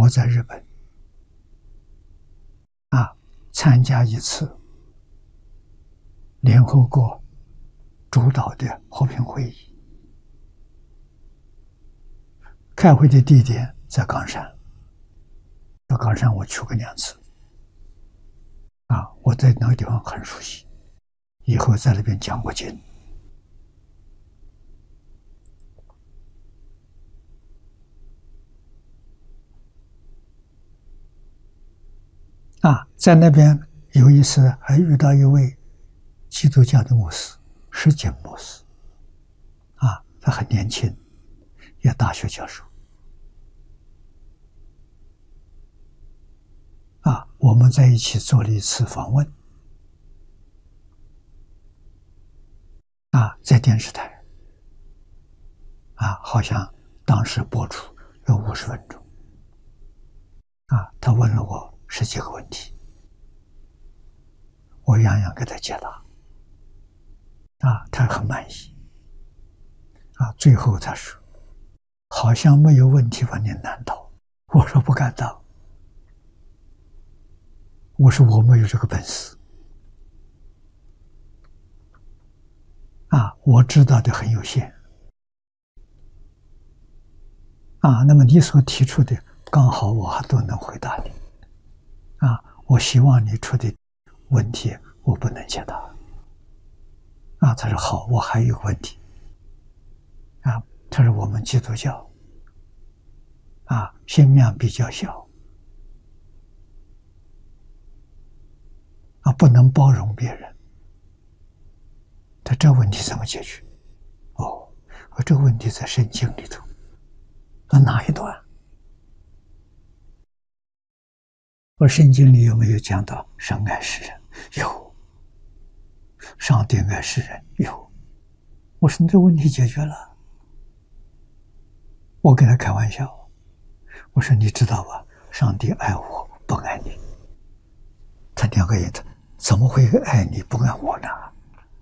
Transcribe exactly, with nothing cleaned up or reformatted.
我在日本啊参加一次联合国主导的和平会议，开会的地点在冈山。到冈山我去过两次，啊，我在那个地方很熟悉，以后在那边讲过经。啊，在那边有一次还遇到一位基督教的牧师，石井牧师，啊，他很年轻，也大学教授。啊，我们在一起做了一次访问，啊，在电视台，啊，好像当时播出有五十分钟，啊，他问了我十几个问题，我样样给他解答，啊，他很满意，啊，最后他说，好像没有问题把你难倒，我说不敢当。我说我没有这个本事，啊，我知道的很有限，啊，那么你所提出的刚好我还都能回答你，啊，我希望你出的问题我不能解答，啊，他说好，我还有个问题，啊，他说我们基督教，啊，心量比较小。啊，不能包容别人，他这问题怎么解决？哦，而这个问题在圣经里头，那哪一段？而圣经里有没有讲到神爱世人？有。上帝爱世人？有。我说你这问题解决了。我跟他开玩笑，我说你知道吧？上帝爱我，不爱你。他两个人，怎么会爱你不爱我呢？